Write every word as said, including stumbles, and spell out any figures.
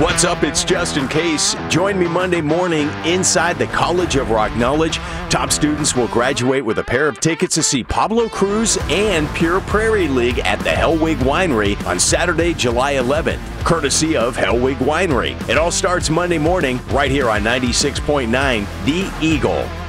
What's up? It's Justin Case. Join me Monday morning inside the College of Rock Knowledge. Top students will graduate with a pair of tickets to see Pablo Cruz and Pure Prairie League at the Hellwig Winery on Saturday, July eleventh, courtesy of Hellwig Winery. It all starts Monday morning right here on ninety-six point nine The Eagle.